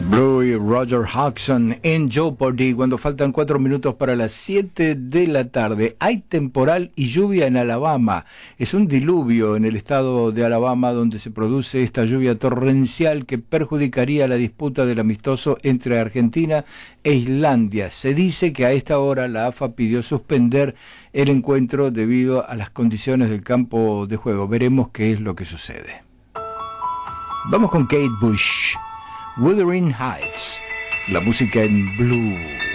Blue y Roger Hodgson en Jeopardy cuando faltan 4 minutos para las 7 de la tarde. Hay temporal y lluvia en Alabama. Es un diluvio en el estado de Alabama donde se produce esta lluvia torrencial que perjudicaría la disputa del amistoso entre Argentina e Islandia. Se dice que a esta hora la AFA pidió suspender el encuentro debido a las condiciones del campo de juego. Veremos qué es lo que sucede. Vamos con Kate Bush. Wuthering Heights, la música en blue.